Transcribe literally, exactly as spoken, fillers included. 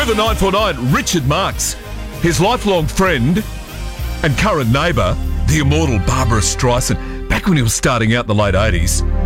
River nine four nine, Richard Marx, his lifelong friend and current neighbour, the immortal Barbara Streisand, back when he was starting out in the late eighties.